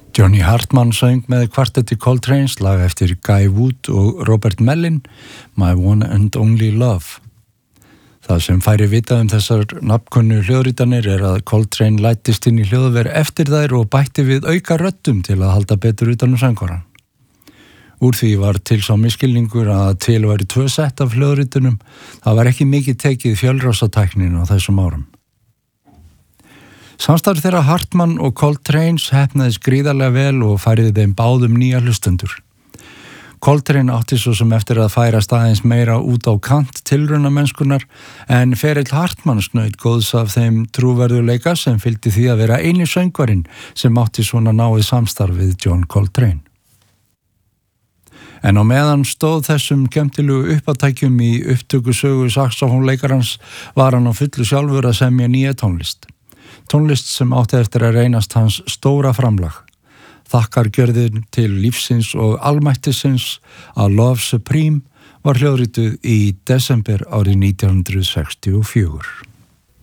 Johnny Hartmann söng með kvartetti Coltrane's lag eftir Guy Wood og Robert Mellin, My One and Only Love. Það sem færi vitað þessar nafnkunnu hljóðritanir að Coltrane læddist inn í hljóðver eftir þær og bætti við auka röddum til að halda betur utan söngvarann. Úr því var til sá misskilningur að til væri 2 sett af hljóðritunum. Það var ekki mikið tekið fjölrásatæknin á þessum árum. Samstarf þeirra Hartmann og Coltrane's heppnaðist gríðarlega vel og færði þeim báðum nýja hlustendur. Coltrane átti svo sem eftir að færast aðeins meira út á kant tilraunamennskunnar en ferill Hartmann snaut góðs af þeim trúverðuleika sem fylgdi því að vera eini söngvarinn sem átti svona náið samstarf við John Coltrane. En á meðan stóð þessum skemmtilegu uppátækjum í upptökusögu saxófónleikarans var hann á fullu sjálfur að semja nýja tónlist. Tónlist sem átti eftir að reynast hans stóra framlag. Þakkargjörðin til lífsins og almættisins að Love Supreme var hljóðrituð í desember árið 1964.